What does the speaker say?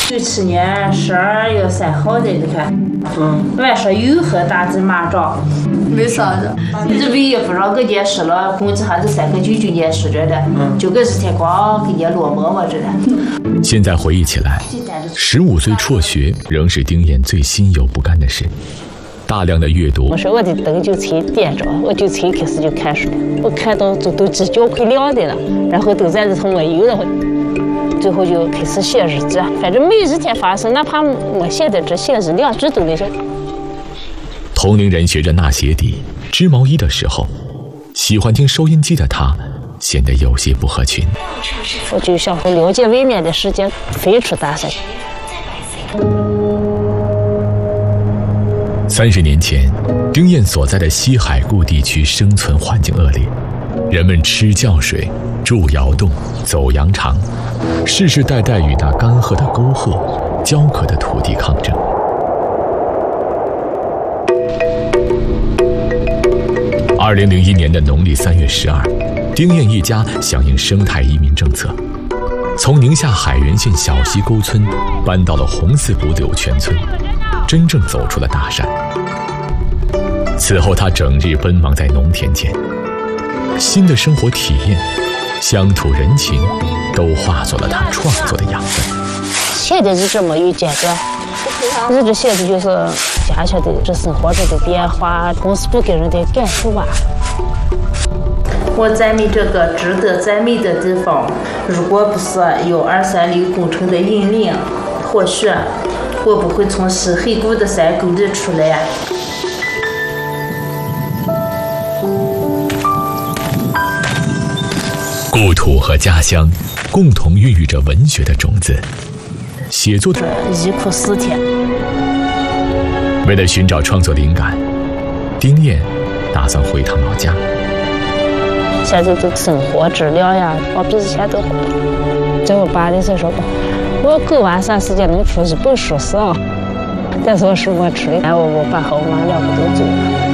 97年12月3号的，你看，晚上又和大字骂仗。 为啥子？ 这边也不让给人试了，工资还是3个99年试着的，就跟日天光给人落馍馍着的。 现在回忆起来，15岁辍学仍是丁燕最心有不甘的事。大量的阅读， 我说我的灯就吹点着，我就吹开始就看书，我看到都直脚快亮的了，然后都在这头没有了，最后就开始写日志，反正每日天发生，哪怕没写的这写日2字都没写。 同龄人学着纳鞋底、织毛衣的时候，喜欢听收音机的他显得有些不合群。 我就想说了解外面的世界，飞出大山。 30年前，丁燕所在的西海固地区生存环境恶劣，人们吃窖水、住窑洞、走羊肠，世世代代与那干涸的沟壑、焦渴的土地抗争。2001年的农历3月12，丁燕一家响应生态移民政策，从宁夏海原县小溪沟村搬到了红四谷柳泉村，真正走出了大山。此后他整日奔忙在农田间，新的生活体验、乡土人情都化作了他创作的养分。 写的日志没有间断，日志写的就是家乡的这生活中的变化，公司部给人的感受吧。 我赞美这个值得赞美的地方，如果不是有236工程的引领，或许我不会从西黑谷的山沟里出来。 故土和家乡共同孕育着文学的种子，写作的忆苦思甜。 为了寻找创作灵感，丁燕打算回趟老家。 现在的生活质量呀，我比以前都好。在我爸的时候说，我够晚上时间能出一本书是啊，但是我书我出的，我爸和我妈2个都走了。